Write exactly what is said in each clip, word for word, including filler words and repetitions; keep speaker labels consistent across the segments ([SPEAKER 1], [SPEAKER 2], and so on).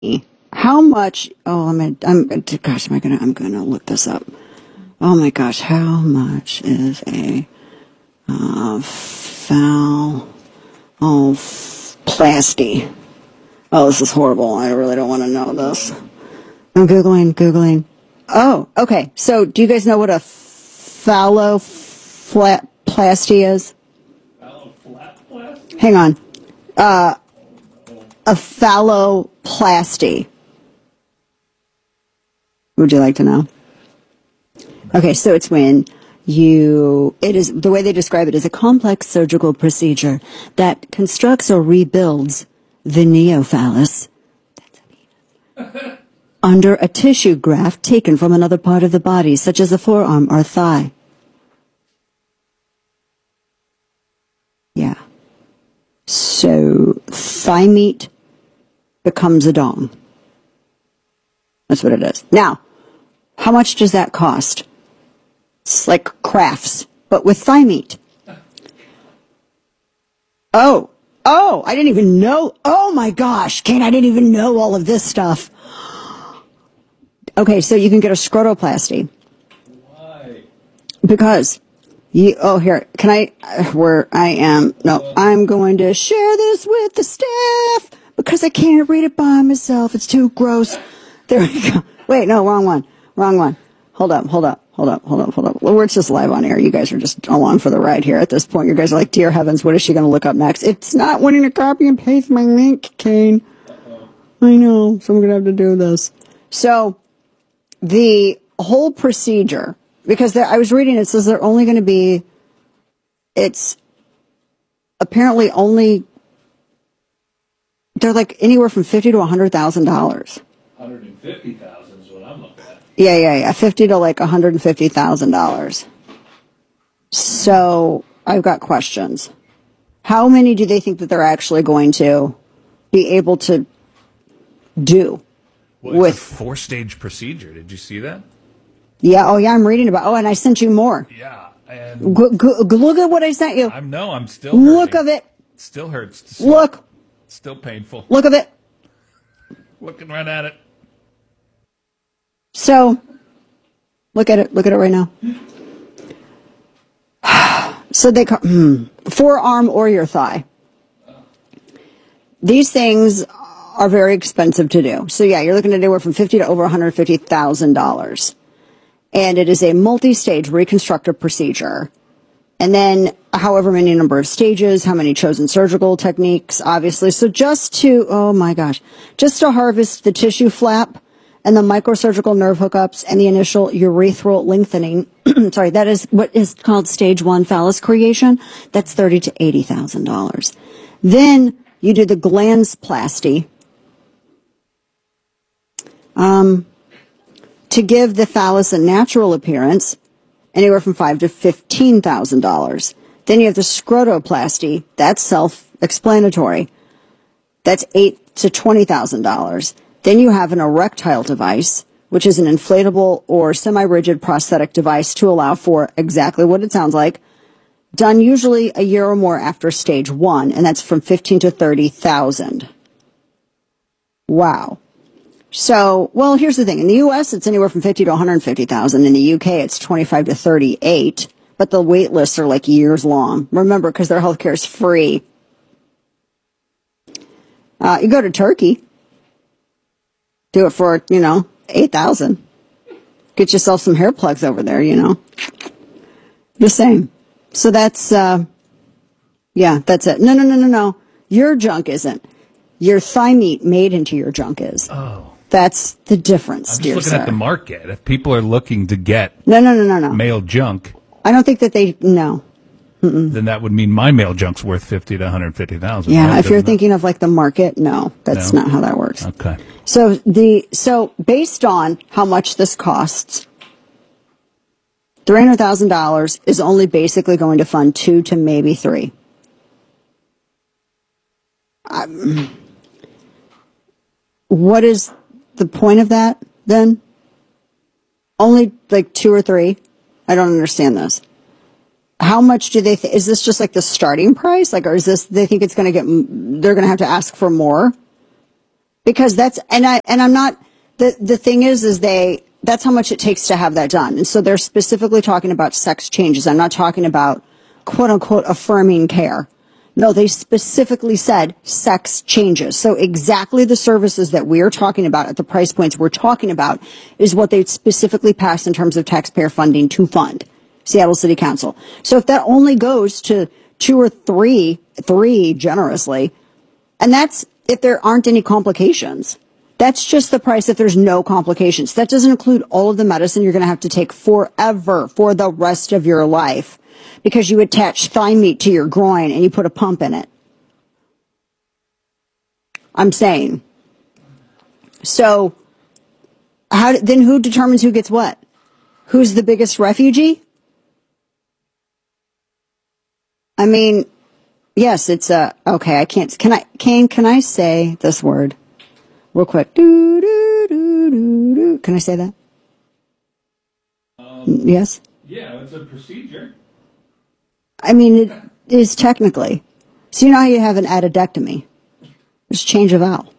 [SPEAKER 1] How much? Oh, I'm. A, I'm. Gosh, am I gonna? I'm gonna look this up. Oh my gosh, how much is a uh, foul? Oh, plasty. Oh, this is horrible. I really don't want to know this. I'm googling, googling. Oh, okay. So, do you guys know what a phalloplasty is? Hang on. Uh, a phalloplasty. Would you like to know? Okay, so it's when you, it is, the way they describe it is a complex surgical procedure that constructs or rebuilds the neophallus under a tissue graft taken from another part of the body, such as a forearm or thigh. Yeah. So, thigh meat becomes a dong. That's what it is. Now, how much does that cost? It's like crafts, but with thigh meat. Oh, oh, I didn't even know. Oh my gosh, Kane, I didn't even know all of this stuff. Okay, so you can get a scrotoplasty.
[SPEAKER 2] Why?
[SPEAKER 1] Because you, oh, here, can I, where I am, no, I'm going to share this with the staff because I can't read it by myself. It's too gross. There we go. Wait, no, wrong one. Wrong one. Hold up, hold up, hold up, hold up, hold up. Well, we're just live on air. You guys are just along for the ride here at this point. You guys are like, dear heavens, what is she going to look up next? It's not wanting to copy and paste my link, Kane. Uh-oh. I know, so I'm going to have to do this. So, the whole procedure, because there, I was reading, it says they're only going to be, it's apparently only, they're like anywhere from fifty to one hundred thousand dollars.
[SPEAKER 2] one hundred fifty thousand dollars is what I'm looking at.
[SPEAKER 1] Yeah, yeah, yeah, fifty to like one hundred fifty thousand dollars. So, I've got questions. How many do they think that they're actually going to be able to do?
[SPEAKER 2] Well, it's
[SPEAKER 1] with
[SPEAKER 2] a four-stage procedure. Did you see that?
[SPEAKER 1] Yeah, oh yeah, I'm reading about, oh, and I sent you more.
[SPEAKER 2] Yeah, and...
[SPEAKER 1] G- g- look at what I sent you.
[SPEAKER 2] I know, I'm still
[SPEAKER 1] Look
[SPEAKER 2] hurting.
[SPEAKER 1] of it.
[SPEAKER 2] It still hurts. To
[SPEAKER 1] Look.
[SPEAKER 2] It's still painful.
[SPEAKER 1] Look of it.
[SPEAKER 2] Looking right at it.
[SPEAKER 1] So, look at it. Look at it right now. So they call, hmm, forearm or your thigh. These things are very expensive to do. So yeah, you're looking at anywhere from fifty to over one hundred fifty thousand dollars. And it is a multi-stage reconstructive procedure. And then however many number of stages, how many chosen surgical techniques, obviously. So just to, oh my gosh, just to harvest the tissue flap and the microsurgical nerve hookups and the initial urethral lengthening, sorry, that is what is called stage one phallus creation. That's thirty to eighty thousand dollars. Then you do the glandsplasty. Um, to give the phallus a natural appearance, anywhere from five to fifteen thousand dollars. Then you have the scrotoplasty. That's self-explanatory. That's eight to twenty thousand dollars. Then you have an erectile device, which is an inflatable or semi-rigid prosthetic device to allow for exactly what it sounds like, done usually a year or more after stage one, and that's from fifteen to thirty thousand. Wow. So, well, here's the thing. In the U S, it's anywhere from fifty to one hundred fifty thousand. In the U K, it's twenty-five to thirty-eight. But the wait lists are like years long. Remember, because their healthcare is free. Uh, you go to Turkey. Do it for, you know, eight thousand. Get yourself some hair plugs over there, you know. The same. So that's, uh, yeah, that's it. No, no, no, no, no. Your junk isn't. Your thigh meat made into your junk is.
[SPEAKER 2] Oh.
[SPEAKER 1] That's the difference,
[SPEAKER 2] I'm
[SPEAKER 1] dear
[SPEAKER 2] just looking
[SPEAKER 1] sir.
[SPEAKER 2] at the market. If people are looking to get
[SPEAKER 1] No, no, no, no, no.
[SPEAKER 2] male junk,
[SPEAKER 1] I don't think that they, no. Mm-mm.
[SPEAKER 2] then that would mean my male junk's worth fifty to one hundred fifty thousand.
[SPEAKER 1] Yeah,
[SPEAKER 2] right?
[SPEAKER 1] if you're
[SPEAKER 2] Doesn't
[SPEAKER 1] thinking of like the market, no, that's
[SPEAKER 2] No?
[SPEAKER 1] not how that works.
[SPEAKER 2] Okay.
[SPEAKER 1] So the, so based on how much this costs, three hundred thousand dollars is only basically going to fund two to maybe three. Um, what is the point of that then? Only like two or three? I don't understand this. How much do they, th- is this just like the starting price? Like, or is this, they think it's going to get, they're going to have to ask for more? Because that's, and I, and I'm not, the, the thing is, is they, that's how much it takes to have that done. And so they're specifically talking about sex changes. I'm not talking about quote unquote affirming care. No, they specifically said sex changes. So exactly the services that we're talking about at the price points we're talking about is what they specifically passed in terms of taxpayer funding to fund Seattle City Council. So if that only goes to two or three, three generously, and that's if there aren't any complications. That's just the price if there's no complications. That doesn't include all of the medicine you're going to have to take forever for the rest of your life because you attach thigh meat to your groin and you put a pump in it. I'm saying. So how then who determines who gets what? Who's the biggest refugee? I mean, yes, it's a, okay, I can't, can I, Kane, can I say this word real quick? Do, do, do, do, do. Can I say that?
[SPEAKER 2] Um,
[SPEAKER 1] yes?
[SPEAKER 2] Yeah, it's a procedure.
[SPEAKER 1] I mean, it is technically. So you know how you have an addictomy? Just change a vowel.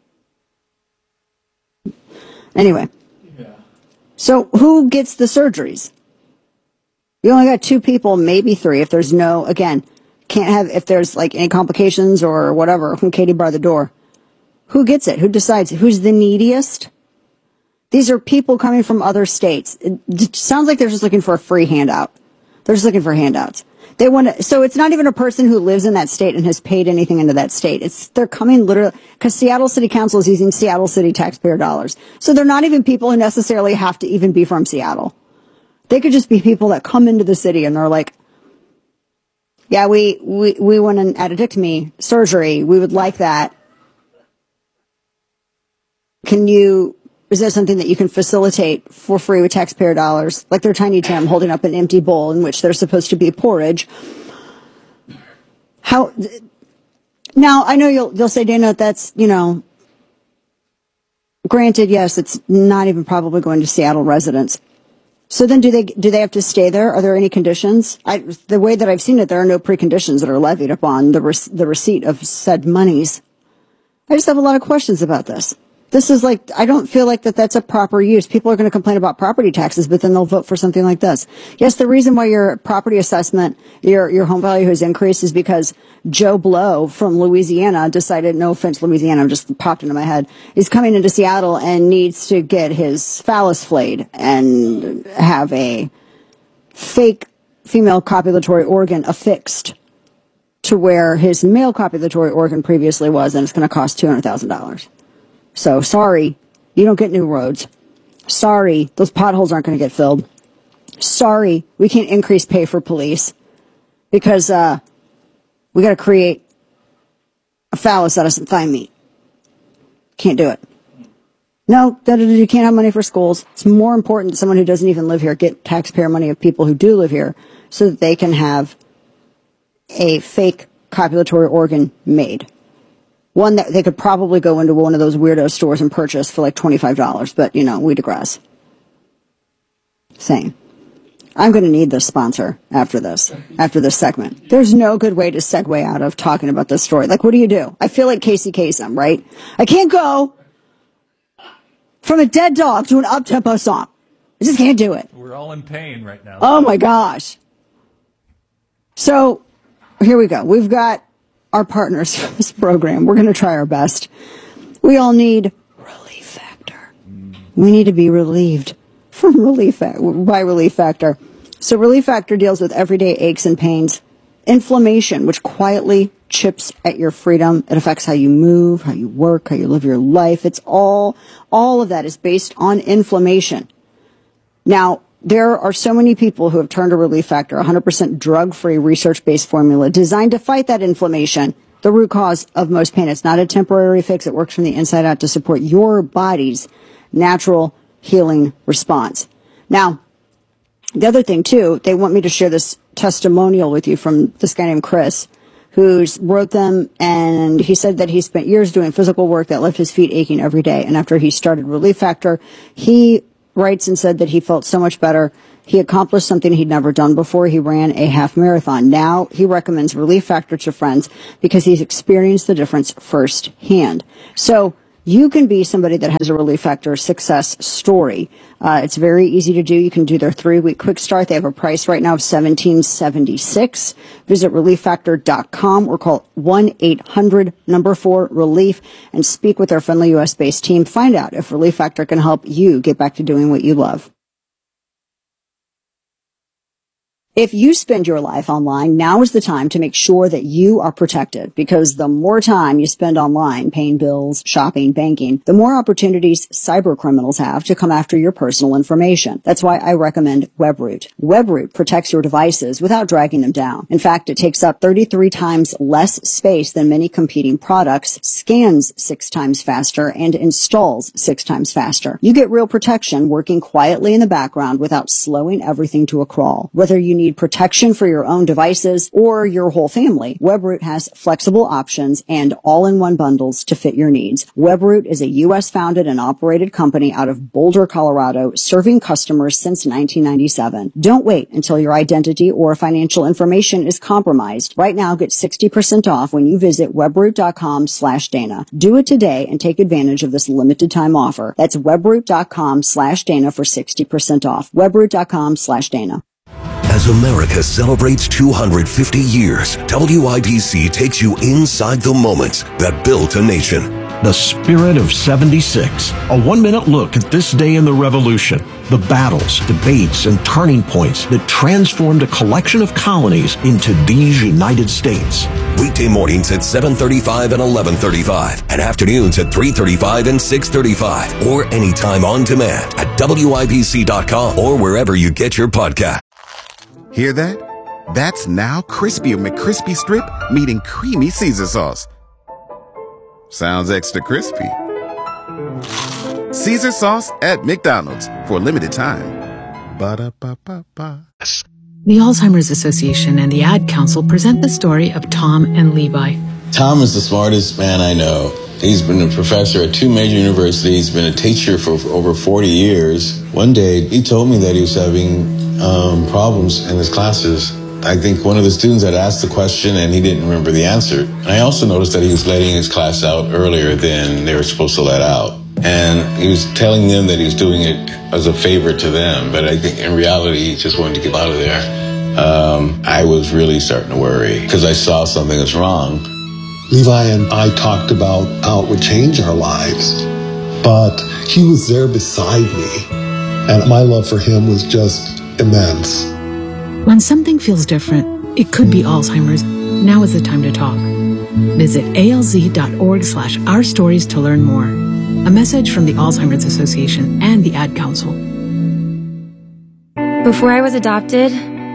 [SPEAKER 1] Anyway.
[SPEAKER 2] Yeah.
[SPEAKER 1] So who gets the surgeries? You only got two people, maybe three, if there's no, again, can't have, if there's like any complications or whatever, from Katie bar the door. Who gets it? Who decides? Who's the neediest? These are people coming from other states. It sounds like they're just looking for a free handout. They're just looking for handouts. They want to, so it's not even a person who lives in that state and has paid anything into that state. It's, they're coming literally, because Seattle City Council is using Seattle City taxpayer dollars. So they're not even people who necessarily have to even be from Seattle. They could just be people that come into the city and they're like, yeah, we, we, we want an addictomy surgery. We would like that. Can you, is that something that you can facilitate for free with taxpayer dollars? Like they're Tiny Tim holding up an empty bowl in which there's supposed to be porridge. How, now I know you'll, you'll say, Dana, that's, you know, granted, yes, it's not even probably going to Seattle residents. So then do they, do they have to stay there? Are there any conditions? I, the way that I've seen it, there are no preconditions that are levied upon the, rec- the receipt of said monies. I just have a lot of questions about this. This is like, I don't feel like that that's a proper use. People are going to complain about property taxes, but then they'll vote for something like this. Yes, the reason why your property assessment, your, your home value has increased is because Joe Blow from Louisiana decided, no offense, Louisiana, just popped into my head, is coming into Seattle and needs to get his phallus flayed and have a fake female copulatory organ affixed to where his male copulatory organ previously was, and it's going to cost two hundred thousand dollars. So, sorry, you don't get new roads. Sorry, those potholes aren't going to get filled. Sorry, we can't increase pay for police because uh, we got to create a phallus out of some thigh meat. Can't do it. No, you can't have money for schools. It's more important that someone who doesn't even live here get taxpayer money of people who do live here so that they can have a fake copulatory organ made. One that they could probably go into one of those weirdo stores and purchase for like twenty-five dollars, but, you know, we digress. Same. I'm going to need this sponsor after this, after this segment. There's no good way to segue out of talking about this story. Like, what do you do? I feel like Casey Kasem, right? I can't go from a dead dog to an up-tempo song. I just can't do it.
[SPEAKER 2] We're all in pain right now.
[SPEAKER 1] Oh, my gosh. So, here we go. We've got our partners for this program. We're going to try our best. We all need Relief Factor. We need to be relieved from Relief by Relief Factor. So Relief Factor deals with everyday aches and pains, inflammation, which quietly chips at your freedom. It affects how you move, how you work, how you live your life. It's all, all of that is based on inflammation. Now, there are so many people who have turned to Relief Factor, one hundred percent drug-free, research-based formula designed to fight that inflammation, the root cause of most pain. It's not a temporary fix. It works from the inside out to support your body's natural healing response. Now, the other thing, too, they want me to share this testimonial with you from this guy named Chris, who's wrote them, and he said that he spent years doing physical work that left his feet aching every day. And after he started Relief Factor, he writes and said that he felt so much better. He accomplished something he'd never done before. He ran a half marathon. Now he recommends Relief Factor to friends because he's experienced the difference firsthand. So You can be somebody that has a Relief Factor success story. Uh, it's very easy to do. You can do their three-week quick start. They have a price right now of seventeen seventy-six. Visit relief factor dot com or call one eight hundred number four relief and speak with their friendly U S-based team. Find out if Relief Factor can help you get back to doing what you love. If you spend your life online, now is the time to make sure that you are protected, because the more time you spend online paying bills, shopping, banking, the more opportunities cyber criminals have to come after your personal information. That's why I recommend WebRoot. WebRoot protects your devices without dragging them down. In fact, it takes up thirty-three times less space than many competing products, scans six times faster, and installs six times faster. You get real protection working quietly in the background without slowing everything to a crawl. Whether you need protection for your own devices or your whole family, WebRoot has flexible options and all-in-one bundles to fit your needs. WebRoot is a U S-founded and operated company out of Boulder, Colorado, serving customers since nineteen ninety-seven. Don't wait until your identity or financial information is compromised. Right now, get sixty percent off when you visit webroot dot com slash Dana. Do it today and take advantage of this limited time offer. That's webroot dot com slash Dana for sixty percent off. webroot dot com slash Dana.
[SPEAKER 3] As America celebrates two hundred fifty years, W I B C takes you inside the moments that built a nation.
[SPEAKER 4] The Spirit of seventy-six, a one-minute look at this day in the Revolution, the battles, debates, and turning points that transformed a collection of colonies into these United States.
[SPEAKER 3] Weekday mornings at seven thirty-five and eleven thirty-five, and afternoons at three thirty-five and six thirty-five, or anytime on demand at W I B C dot com or wherever you get your podcast.
[SPEAKER 5] Hear that? That's now Crispy McCrispy Strip meeting Creamy Caesar Sauce. Sounds extra crispy. Caesar Sauce at McDonald's for a limited time. Ba-da-ba-ba-ba.
[SPEAKER 6] The Alzheimer's Association and the Ad Council present the story of Tom and Levi.
[SPEAKER 7] Tom is the smartest man I know. He's been a professor at two major universities, been a teacher for over forty years. One day, he told me that he was having um, problems in his classes. I think one of the students had asked the question and he didn't remember the answer. And I also noticed that he was letting his class out earlier than they were supposed to let out. And he was telling them that he was doing it as a favor to them. But I think in reality, he just wanted to get out of there. Um, I was really starting to worry because I saw something was wrong.
[SPEAKER 8] Levi and I talked about how it would change our lives, but he was there beside me, and my love for him was just immense.
[SPEAKER 6] When something feels different, it could be Alzheimer's. Now is the time to talk. Visit alz.org slash our stories to learn more. A message from the Alzheimer's Association and the Ad Council.
[SPEAKER 9] Before I was adopted,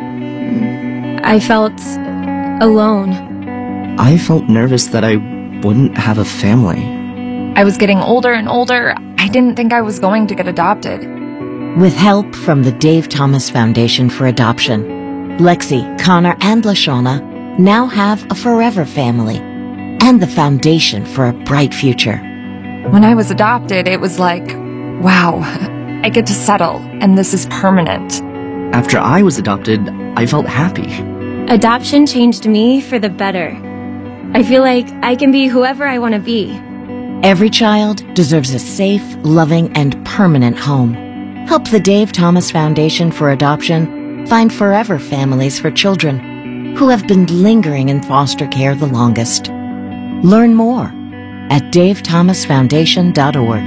[SPEAKER 9] I felt alone.
[SPEAKER 10] I felt nervous that I wouldn't have a family.
[SPEAKER 11] I was getting older and older. I didn't think I was going to get adopted.
[SPEAKER 12] With help from the Dave Thomas Foundation for Adoption, Lexi, Connor, and LaShawna now have a forever family and the foundation for a bright future.
[SPEAKER 11] When I was adopted, it was like, wow, I get to settle, and this is permanent.
[SPEAKER 10] After I was adopted, I felt happy.
[SPEAKER 9] Adoption changed me for the better. I feel like I can be whoever I want to be.
[SPEAKER 12] Every child deserves a safe, loving, and permanent home. Help the Dave Thomas Foundation for Adoption find forever families for children who have been lingering in foster care the longest. Learn more at dave thomas foundation dot org.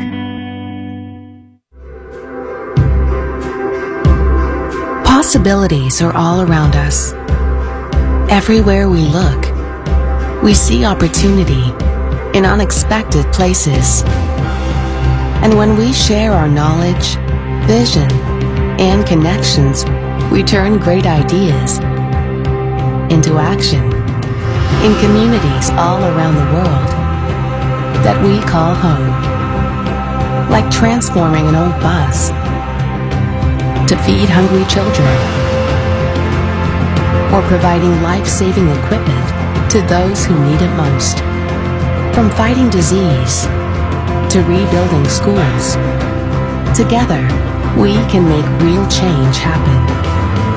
[SPEAKER 13] Possibilities are all around us. Everywhere we look, we see opportunity in unexpected places. And when we share our knowledge, vision, and connections, we turn great ideas into action in communities all around the world that we call home. Like transforming an old bus to feed hungry children, or providing life-saving equipment to those who need it most. From fighting disease to rebuilding schools, together we can make real change happen.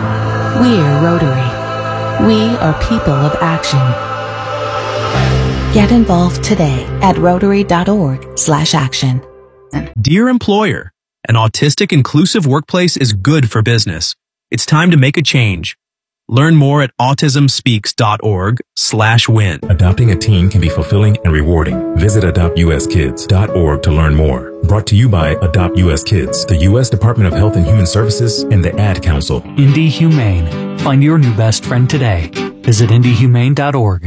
[SPEAKER 13] We're Rotary. We are people of action. Get involved today at rotary.org slash action.
[SPEAKER 14] Dear employer, an autistic inclusive workplace is good for business. It's time to make a change. Learn more at autismspeaks.org slash win.
[SPEAKER 15] Adopting a teen can be fulfilling and rewarding. Visit adopt u s kids dot org to learn more. Brought to you by Adopt U S Kids, the U S Department of Health and Human Services, and the Ad Council.
[SPEAKER 16] Indie Humane. Find your new best friend today. Visit indie humane dot org.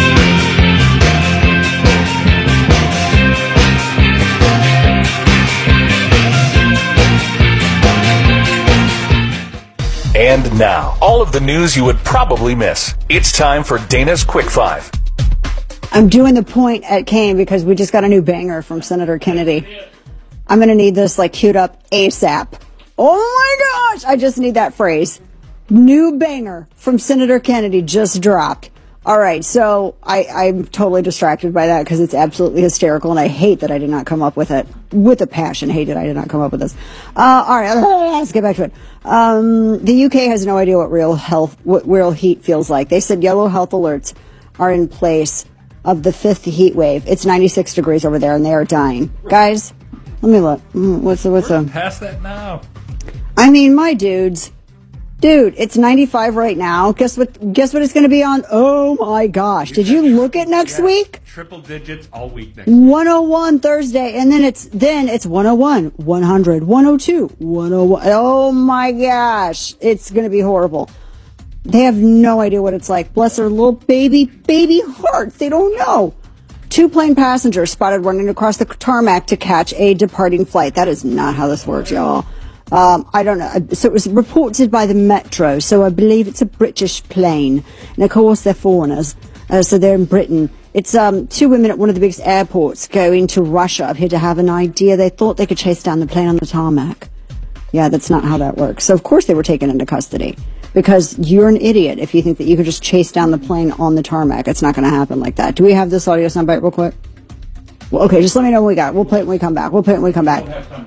[SPEAKER 17] And now, all of the news you would probably miss. It's time for Dana's Quick Five.
[SPEAKER 1] I'm doing the point at Kane because we just got a new banger from Senator Kennedy. I'm going to need this like queued up ASAP. Oh my gosh! I just need that phrase. New banger from Senator Kennedy just dropped. All right, so I, I'm totally distracted by that because it's absolutely hysterical, and I hate that I did not come up with it. With a passion, hate that I did not come up with this. Uh, all right, let's get back to it. Um, the U K has no idea what real health, what real heat feels like. They said yellow health alerts are in place of the fifth heat wave. It's ninety-six degrees over there, and they are dying. Guys, let me look. What's the, what's the...
[SPEAKER 2] Past that now.
[SPEAKER 1] I mean, my dudes. Dude, it's ninety-five right now. Guess what? Guess what it's going to be on? Oh my gosh! Did you look at next week?
[SPEAKER 2] Triple digits all week next week.
[SPEAKER 1] one oh one Thursday, and then it's then it's one oh one, one hundred, one oh two, one oh one. Oh my gosh! It's going to be horrible. They have no idea what it's like. Bless their little baby baby hearts. They don't know. Two plane passengers spotted running across the tarmac to catch a departing flight. That is not how this works, y'all. Um, I don't know. So it was reported by the Metro. So I believe it's a British plane. And of course they're foreigners. Uh, so they're in Britain. It's um, two women at one of the biggest airports going to Russia appeared to have an idea. They thought they could chase down the plane on the tarmac. Yeah, that's not how that works. So of course they were taken into custody. Because you're an idiot if you think that you could just chase down the plane on the tarmac. It's not going to happen like that. Do we have this audio soundbite real quick? Well, okay, just let me know when we got it. We'll play it when we come back. We'll play it when we come back.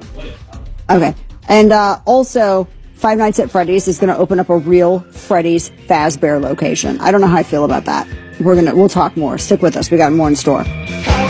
[SPEAKER 1] Okay. And uh, also, Five Nights at Freddy's is going to open up a real Freddy's Fazbear location. I don't know how I feel about that. We're gonna we'll talk more. Stick with us. We got more in store.